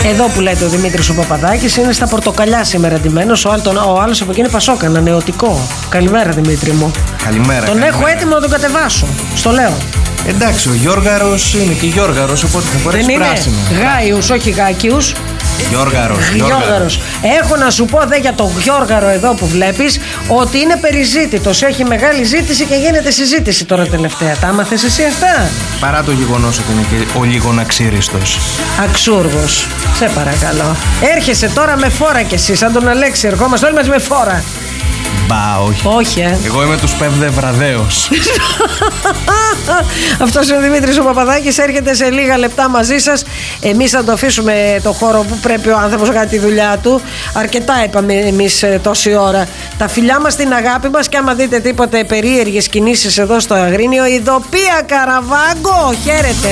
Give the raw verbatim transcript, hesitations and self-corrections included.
Εδώ που λέτε ο Δημήτρης ο Παπαδάκης είναι στα πορτοκαλιά σήμερα ντυμένος. Ο, ο άλλος από εκεί είναι Πασόκανα, νεωτικό. Καλημέρα Δημήτρη μου. Καλημέρα. Τον καλημέρα. έχω έτοιμο να τον κατεβάσω. Στο λέω. Εντάξει, ο Γιώργαρος είναι και Γιώργαρος, οπότε θα φορέσει πράσινο. Δεν είναι Γάιους, όχι Γάκιους. Γιώργαρος. Γιώργαρος. Έχω να σου πω δε για τον Γιώργαρο εδώ που βλέπεις ότι είναι περιζήτητος. Έχει μεγάλη ζήτηση και γίνεται συζήτηση τώρα τελευταία. Τα άμαθες εσύ αυτά? Παρά το γεγονός ότι είναι και ο λίγον αξίριστος. Αξούργος. Σε παρακαλώ. Έρχεσαι τώρα με φόρα κι εσύ, σαν τον Αλέξη. Ερχόμαστε όλοι μαζί με φόρα. Μπα, όχι. Όχι, ε. Εγώ είμαι τους πέμπδε βραδέως. Αυτός είναι ο Δημήτρης ο Παπαδάκης. Έρχεται σε λίγα λεπτά μαζί σας. Εμείς θα το αφήσουμε το χώρο που πρέπει ο άνθρωπος να κάνει τη δουλειά του. Αρκετά είπαμε εμείς τόση ώρα. Τα φιλιά μας, την αγάπη μας. Και άμα δείτε τίποτε περίεργες κινήσεις εδώ στο Αγρίνιο, ειδοπία Καραβάγκο. Χαίρετε.